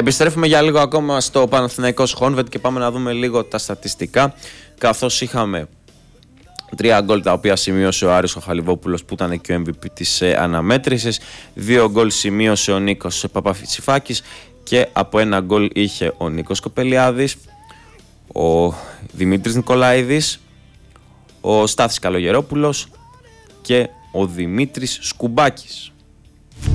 Επιστρέφουμε για λίγο ακόμα στο Παναθηναϊκός Honved και πάμε να δούμε λίγο τα στατιστικά. Καθώς είχαμε 3 γκολ τα οποία σημείωσε ο Άρης ο Χαλιβόπουλος, που ήταν και ο MVP της αναμέτρησης. 2 γκολ σημείωσε ο Νίκος Παπαφιτσιφάκης και από 1 γκολ είχε ο Νίκος Κοπελιάδης, ο Δημήτρης Νικολαίδης, ο Στάθης Καλογερόπουλος και ο Δημήτρης Σκουμπάκης.